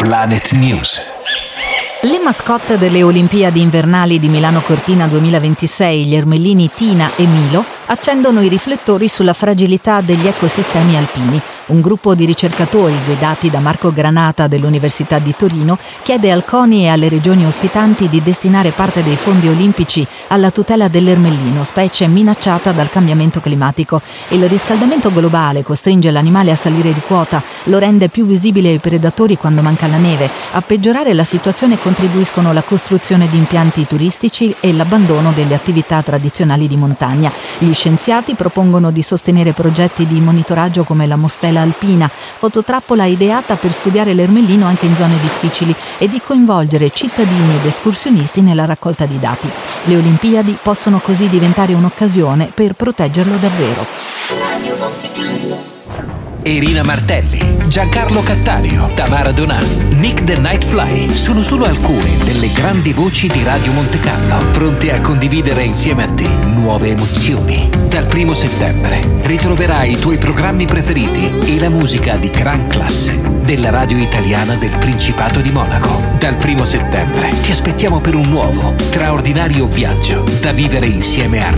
Planet News. Le mascotte delle Olimpiadi invernali di Milano Cortina 2026, gli ermellini Tina e Milo, accendono i riflettori sulla fragilità degli ecosistemi alpini. Un gruppo di ricercatori guidati da Marco Granata dell'Università di Torino chiede al CONI e alle regioni ospitanti di destinare parte dei fondi olimpici alla tutela dell'ermellino, specie minacciata dal cambiamento climatico. Il riscaldamento globale costringe l'animale a salire di quota, lo rende più visibile ai predatori quando manca la neve. A peggiorare la situazione contribuiscono la costruzione di impianti turistici e l'abbandono delle attività tradizionali di montagna. Gli scienziati propongono di sostenere progetti di monitoraggio come la Mostela alpina, fototrappola ideata per studiare l'ermellino anche in zone difficili, e di coinvolgere cittadini ed escursionisti nella raccolta di dati. Le Olimpiadi possono così diventare un'occasione per proteggerlo davvero. Irina Martelli, Giancarlo Cattaneo, Tamara Donà, Nick the Nightfly sono solo alcune delle grandi voci di Radio Montecarlo, pronte a condividere insieme a te nuove emozioni. Dal 1° settembre ritroverai i tuoi programmi preferiti e la musica di gran classe della radio italiana del Principato di Monaco. Dal 1° settembre ti aspettiamo per un nuovo, straordinario viaggio da vivere insieme a